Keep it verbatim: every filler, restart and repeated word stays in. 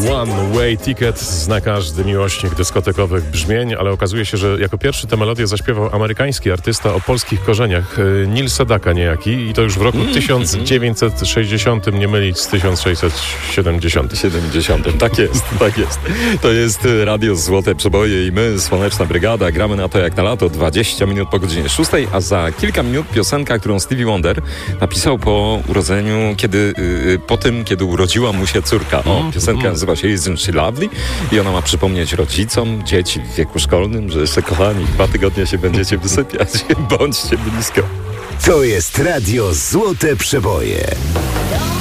One Way Ticket zna każdy miłośnik dyskotekowych brzmień, ale okazuje się, że jako pierwszy tę melodię zaśpiewał amerykański artysta o polskich korzeniach, Neil Sedaka niejaki, i to już w roku tysiąc dziewięćset sześćdziesiątym, nie mylić z tysiąc sześćset siedemdziesiątym. siedemdziesiątym. Tak jest, tak jest. To jest Radio Złote Przeboje i my, Słoneczna Brygada, gramy na to jak na lato, dwadzieścia minut po godzinie szóstej, a za kilka minut piosenka, którą Stevie Wonder napisał po urodzeniu, kiedy, yy, po tym, kiedy urodziła mu się córka. O, piosenka nazywa się Isn't She Lovely i ona ma przypomnieć rodzicom, dzieci w wieku szkolnym, że jeszcze, kochani, dwa tygodnie się będziecie wysypiać. Bądźcie blisko. To jest Radio Złote Przeboje.